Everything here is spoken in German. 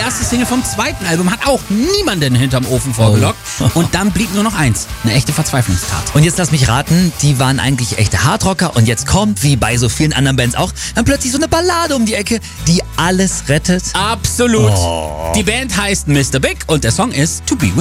erste Single vom zweiten Album hat auch niemanden hinterm Ofen vorgelockt. Und dann blieb nur noch eins, eine echte Verzweiflungstat. Und jetzt lass mich raten, die waren eigentlich echte Hardrocker und jetzt kommt, wie bei so vielen anderen Bands auch, dann plötzlich so eine Ballade um die Ecke, die alles rettet. Absolut. Die Band heißt Mr. Big und der Song ist To Be With